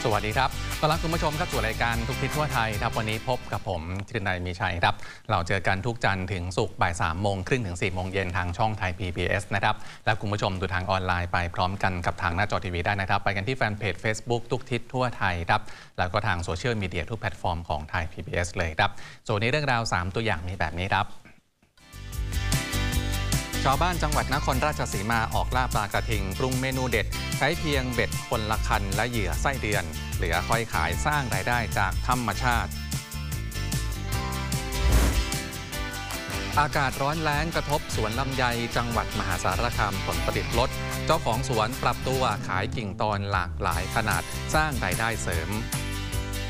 สวัสดีครับต้อนรับคุณผู้ชมเข้าสู่รายการทุกทิศทั่วไทยครับวันนี้พบกับผมธีรนัยมีชัยครับเราเจอกันทุกจันทร์ถึงศุกร์บ่าย3:30 ถึง 4 โมงเย็นทางช่องไทย PBS นะครับและคุณผู้ชมดูทางออนไลน์ไปพร้อมกันกับทางหน้าจอทีวีได้นะครับไปกันที่แฟนเพจ Facebook ทุกทิศทั่วไทยครับแล้วก็ทางโซเชียลมีเดียทุกแพลตฟอร์มของไทย PBS เลยครับส่วนนี้เรื่องราว3ตัวอย่างมีแบบนี้ครับชาวบ้านจังหวัดนครราชสีมาออกล่าปลากระทิงปรุงเมนูเด็ดใช้เพียงเบ็ดคนละคันและเหยื่อไส้เดือนเหลือค่อยขายสร้างรายได้จากธรรมชาติอากาศร้อนแล้งกระทบสวนลำไยจังหวัดมหาสารคามผลผลิตลดเจ้าของสวนปรับตัวขายกิ่งตอนหลากหลายขนาดสร้างรายได้เสริม